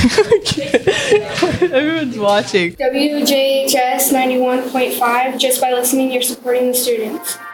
Everyone's watching. WJHS 91.5. Just by listening, you're supporting the students.